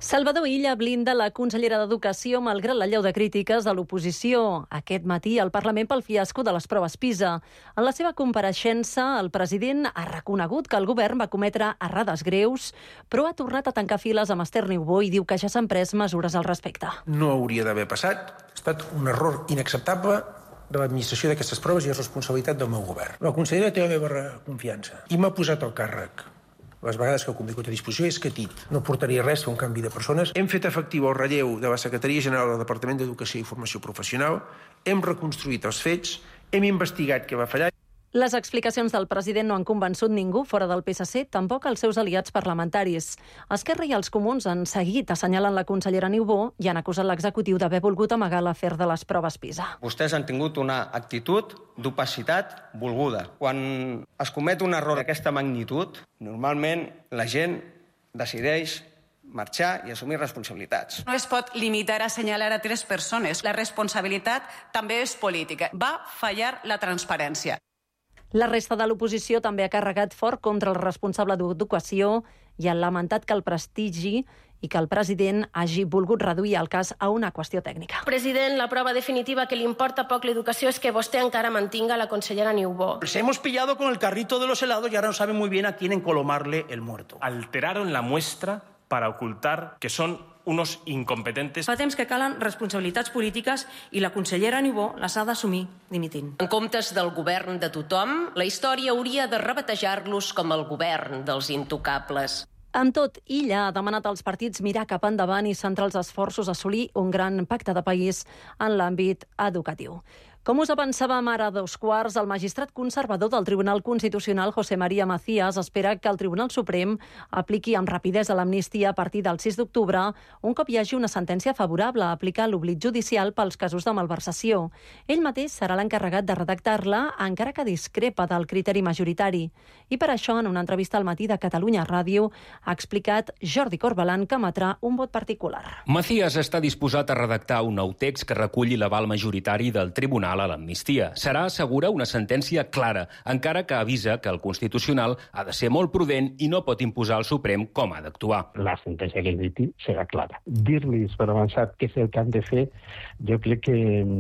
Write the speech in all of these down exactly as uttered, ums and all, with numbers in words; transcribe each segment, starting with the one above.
Salvador Illa blinda la consellera d'Educació malgrat l'allau de crítiques de l'oposició. Aquest matí al Parlament pel fiasco de les proves PISA. En la seva compareixença, el president ha reconegut que el govern va cometre errades greus, però ha tornat a tancar files amb Esther Niubó i diu que ja s'han pres mesures al respecte. No hauria d'haver passat. Ha estat un error inacceptable de l'administració d'aquestes proves i és responsabilitat del meu govern. La consellera té la meva confiança i m'ha posat al càrrec. Les vegades que ha convingut a disposició és que dit. No portaria res a un canvi de persones. Hem fet efectiu el relleu de la Secretaria General del Departament d'Educació i Formació Professional, hem reconstruït els fets, hem investigat què va fallar. Les explicacions del president no han convençut ningú fora del P S C, tampoc els seus aliats parlamentaris. Esquerra i els comuns han seguit assenyalant la consellera Niubó i han acusat l'executiu d'haver volgut amagar l'afer de les proves PISA. Vostès han tingut una actitud d'opacitat volguda. Quan es comet un error d'aquesta magnitud, normalment la gent decideix marxar i assumir responsabilitats. No es pot limitar a assenyalar a tres persones. La responsabilitat també és política. Va fallar la transparència. La resta de l'oposició també ha carregat fort contra el responsable d'Educació i ha lamentat que el prestigi i que el president hagi volgut reduir el cas a una qüestió tècnica. President, la prova definitiva que li importa poc l'educació és que vostè encara mantinga la consellera Niubó. Se hemos pillado con el carrito de los helados y ahora no saben muy bien a quién encolomarle el muerto. Alteraron la muestra para ocultar que son unos incompetentes. Fa temps que calen responsabilitats polítiques i la consellera Niubó les ha d'assumir dimitint. En comptes del govern de tothom, la història hauria de rebatejar-los com el govern dels intocables. Amb tot, Illa ha demanat als partits mirar cap endavant i centrar els esforços a assolir un gran pacte de país en l'àmbit educatiu. Com us avançàvem ara a dos quarts, el magistrat conservador del Tribunal Constitucional, José María Macías, espera que el Tribunal Suprem apliqui amb rapidesa l'amnistia a partir del sis d'octubre, un cop hi hagi una sentència favorable a aplicar l'oblit judicial pels casos de malversació. Ell mateix serà l'encarregat de redactar-la, encara que discrepa del criteri majoritari. I per això, en una entrevista al matí de Catalunya Ràdio, ha explicat Jordi Corbalan que emetrà un vot particular. Macías està disposat a redactar un nou text que reculli l'aval majoritari del Tribunal a l'amnistia. Serà, assegura, una sentència clara, encara que avisa que el Constitucional ha de ser molt prudent i no pot imposar al Suprem com ha d'actuar. La sentència que emiti serà clara. Dir-los per avançat què és el que han de fer, jo crec que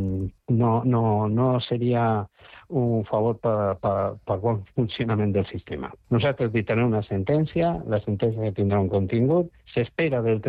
no, no, no seria un favor per, per, per bon funcionament del sistema. Nosaltres dictarem una sentència, la sentència que tindrà un contingut, s'espera del